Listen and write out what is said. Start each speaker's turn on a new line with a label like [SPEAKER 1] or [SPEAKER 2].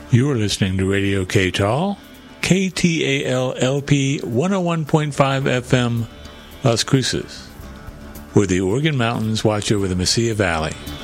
[SPEAKER 1] You are listening to Radio KTAL, KTAL-LP 101.5 FM, Las Cruces, where the Oregon Mountains watch over the Mesilla Valley.